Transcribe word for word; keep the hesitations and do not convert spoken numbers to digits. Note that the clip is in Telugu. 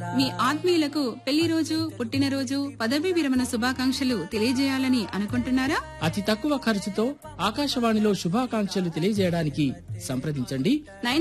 మీ ఆత్మీయులకు పెళ్లి రోజు, పుట్టినరోజు, పదవీ విరమణ శుభాకాంక్షలు తెలియజేయాలని అనుకుంటున్నారా? అతి తక్కువ ఖర్చుతో ఆకాశవాణిలో శుభాకాంక్షలు తెలియజేయడానికి సంప్రదించండి నైన్